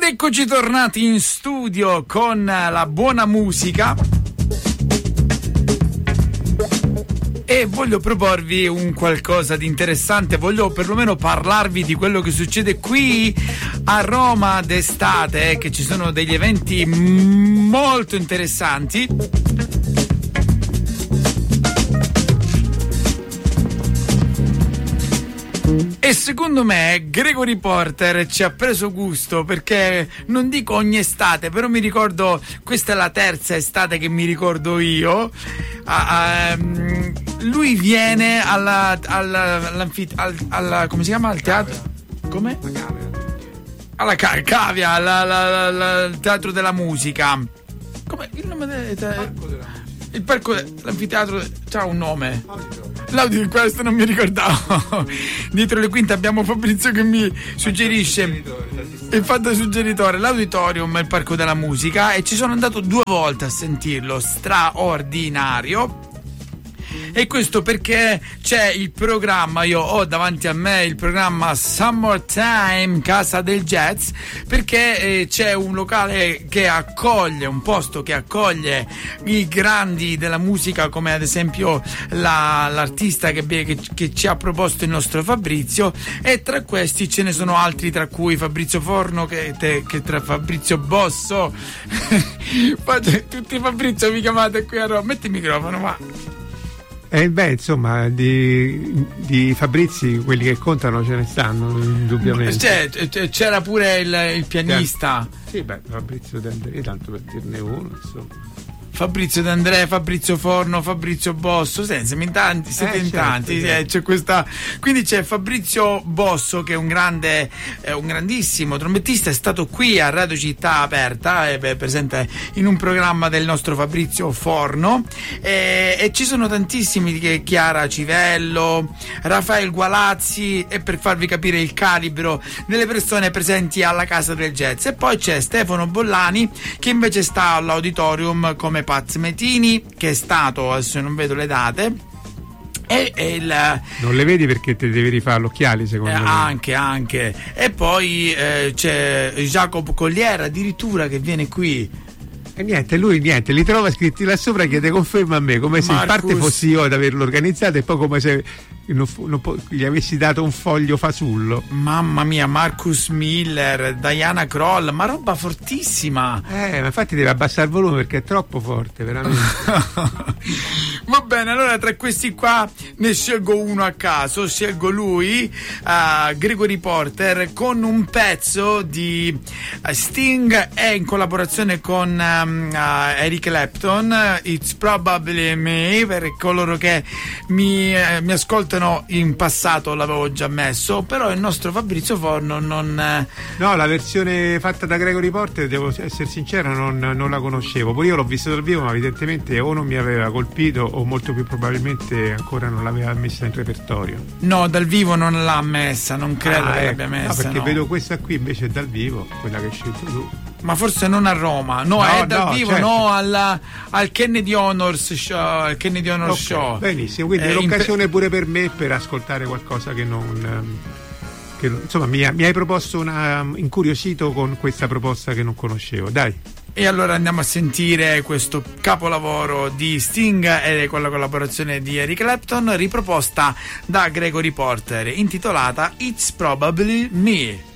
eccoci tornati in studio con la buona musica e voglio proporvi un qualcosa di interessante, voglio perlomeno parlarvi di quello che succede qui a Roma d'estate, che ci sono degli eventi molto interessanti. E secondo me Gregory Porter ci ha preso gusto, perché non dico ogni estate, però mi ricordo, questa è la terza estate che mi ricordo io, lui viene alla come si chiama? Al teatro? Come? Alla Cavia, al teatro della musica. Come? Il nome il parco dell'anfiteatro c'ha un nome. L'audio, questo non mi ricordavo. Dietro le quinte abbiamo Fabrizio che mi suggerisce il fatto suggeritore. L'auditorium è il parco della musica e ci sono andato 2 volte a sentirlo, straordinario. E questo perché c'è il programma, io ho davanti a me il programma Summertime Casa del Jazz, perché c'è un locale che accoglie, un posto che accoglie i grandi della musica, come ad esempio l'artista che ci ha proposto il nostro Fabrizio, e tra questi ce ne sono altri, tra cui Fabrizio Forno, che tra Fabrizio Bosso tutti Fabrizio mi chiamate qui a Roma, metti il microfono, ma insomma, di Fabrizi quelli che contano ce ne stanno, indubbiamente. C'era pure il pianista. Sì, Fabrizio De André, tanto per dirne uno, insomma. Fabrizio De André, Fabrizio Forno, Fabrizio Bosso, siete in tanti, c'è questa. Quindi c'è Fabrizio Bosso, che è un grandissimo trombettista, è stato qui a Radio Città Aperta, è presente in un programma del nostro Fabrizio Forno, e ci sono tantissimi, Chiara Civello, Rafael Gualazzi, e per farvi capire il calibro delle persone presenti alla Casa del Jazz. E poi c'è Stefano Bollani, che invece sta all'auditorium come Paz Metini, che è stato, adesso non vedo le date, non le vedi perché te devi rifare gli occhiali, secondo me. Anche. E poi c'è Jacopo Colliera addirittura, che viene qui. E niente, li trova scritti là sopra, chiede conferma a me, come se in parte fossi io ad averlo organizzato, e poi come se gli avessi dato un foglio fasullo. Mamma mia, Marcus Miller, Diana Kroll, ma roba fortissima. Ma infatti deve abbassare il volume perché è troppo forte, veramente. Va bene, allora tra questi qua ne scelgo uno a caso, scelgo lui, Gregory Porter, con un pezzo di Sting e in collaborazione con Eric Clapton, It's Probably Me, per coloro che mi ascoltano in passato l'avevo già messo, però il nostro Fabrizio Forno non. No, la versione fatta da Gregory Porter, devo essere sincero, non la conoscevo. Poi io l'ho visto dal vivo, ma evidentemente o non mi aveva colpito o molto più probabilmente ancora non l'aveva messa in repertorio. No, dal vivo non l'ha messa, non credo che l'abbia messa. No, perché vedo questa qui invece dal vivo, quella che hai scelto tu. Ma forse non a Roma, è dal vivo, certo. No, al Kennedy Honors Show, Show. Benissimo, quindi è l'occasione pure per me per ascoltare qualcosa che insomma mi hai proposto incuriosito con questa proposta che non conoscevo, dai. E allora andiamo a sentire questo capolavoro di Sting e con la collaborazione di Eric Clapton, riproposta da Gregory Porter, intitolata It's Probably Me.